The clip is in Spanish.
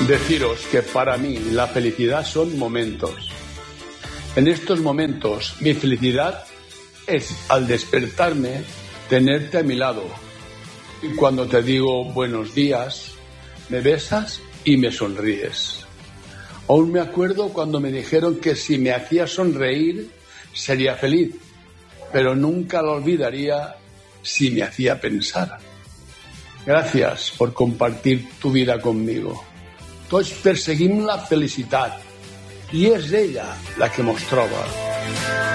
Deciros que para mí la felicidad son momentos. En estos momentos mi felicidad es al despertarme tenerte a mi lado. Y cuando te digo buenos días, me besas y me sonríes. Aún me acuerdo cuando me dijeron que si me hacía sonreír sería feliz, pero nunca lo olvidaría si me hacía pensar. Gràcies per compartir tu vida conmigo. Tots perseguim la felicitat i és ella la que mos troba.